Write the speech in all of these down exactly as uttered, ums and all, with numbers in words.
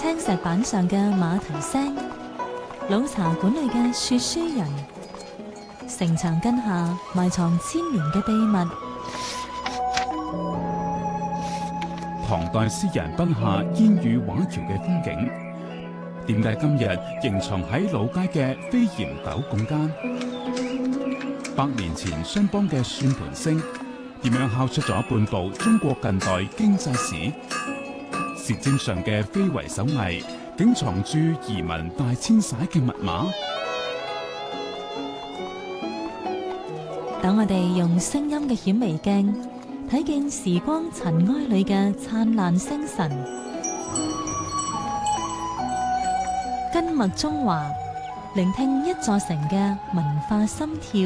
青石板上嘅馬蹄聲，老茶館裏嘅說書人，城牆根下埋藏千年嘅秘密。 唐代詩人筆下煙雨畫橋嘅風景，點解今日仍藏喺老街嘅飛檐斗拱間？百年前商幫嘅算盤聲，點樣敲出咗半部中國近代經濟史？舌尖上嘅非遺手藝，竟藏住移民大遷徙嘅密碼。 等我哋用聲音嘅顯微鏡，睇見時光塵埃裏嘅燦爛星辰。根脈中華，聆聽一座城嘅文化心跳。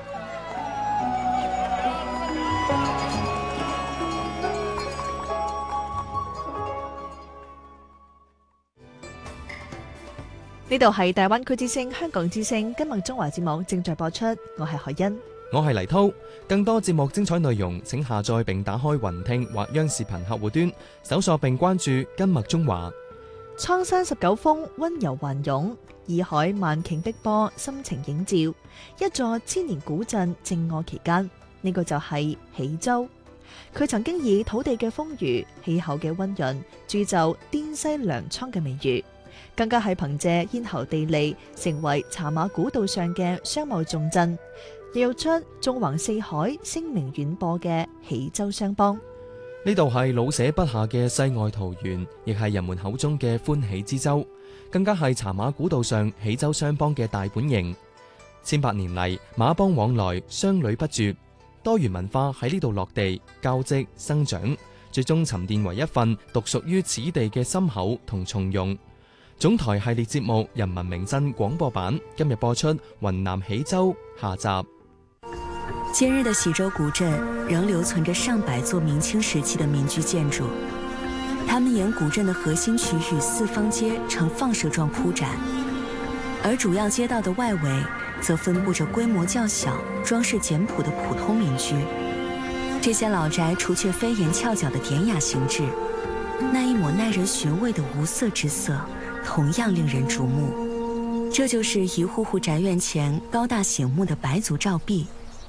呢度係大灣區之聲、香港之聲根脈中華節目正在播出，我係海欣， 我係黎濤。更多節目精彩內容，請下載並打開雲聽或央視頻客戶端，搜索並關注根脈中華。 蒼山十九峰溫柔環湧，洱海萬頃碧波深情映照，一座千年古鎮靜臥其間。呢、這個就係喜洲。佢曾經以土地嘅豐腴、氣候嘅溫潤，鑄就滇西糧倉嘅美譽。更加係憑借咽喉地利，成為茶馬古道上嘅商貿重鎮，亦有出縱橫四海、聲名遠播嘅喜洲商幫。 呢度係老舍筆下嘅世外桃源，亦係人們口中嘅歡喜之洲，更加係茶馬古道上喜洲商幫嘅大本營。千百年嚟，馬幫往來，商旅不絕，多元文化喺呢度落地交織生長，最終沉澱為一份獨屬於此地嘅深厚同從容。總台系列節目《人民名鎮》廣播版今日播出雲南喜洲下集。 今日的喜洲古鎮仍留存着上百座明清時期的民居建築，它們沿古鎮的核心區域四方街呈放射狀鋪展，而主要街道的外圍則分布着規模較小、裝飾簡樸的普通民居。這些老宅除卻飛檐翹角的典雅形制，那一抹耐人尋味的無色之色同樣令人矚目。這就是一戶戶宅院前高大醒目的白族照壁。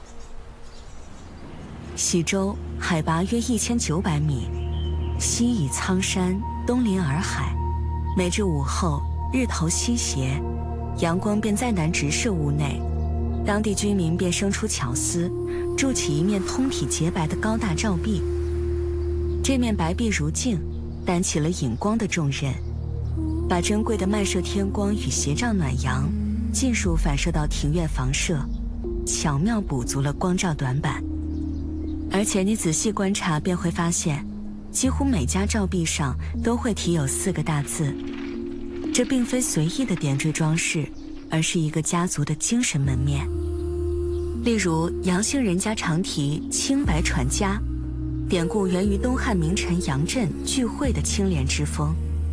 喜洲海拔約一千九百米，西倚蒼山，東臨洱海。每至午後，日頭西斜，陽光便再難直射屋內，當地居民便生出巧思，築起一面通體潔白的高大照壁。這面白壁如鏡，擔起了引光的重任，把珍貴的漫射天光與斜照暖陽盡數反射到庭院房舍，巧妙補足了光照短板。而且你仔細觀察便會發現，幾乎每家照壁上都會題有四個大字。這並非隨意的點綴裝飾，而是一個家族的精神門面。例如楊姓人家常題清白傳家，典故源於東漢名臣楊震聚會的清廉之風。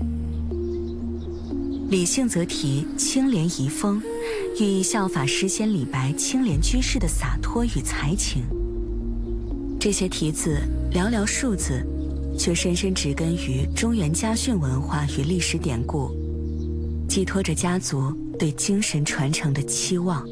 李姓則題清廉遺風，寓意效法詩仙李白清廉居士的灑脫與才情。這些題字寥寥數字，卻深深植根於中原家訓文化與歷史典故，寄託着家族對精神傳承的期望。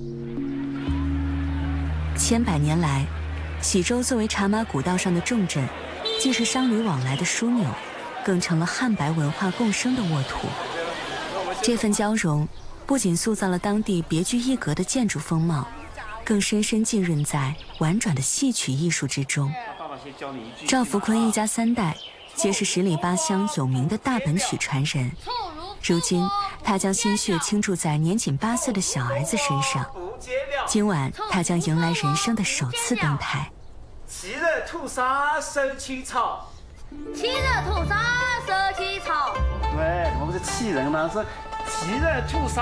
千百年來，喜洲作為茶馬古道上的重鎮，既是商旅往來的樞紐，更成了漢白文化共生的沃土。這份交融，不僅塑造了當地別具一格的建築風貌，更深深浸潤在婉轉的戲曲藝術之中。趙福坤一家三代皆是十里八鄉有名的大本曲傳人，如今他將心血傾注在年僅八歲的小兒子身上。今晚他將迎來人生的首次登台。 七日屠殺收起草， 七日屠殺收起草。 對，我們是氣人嘛，是七日屠殺。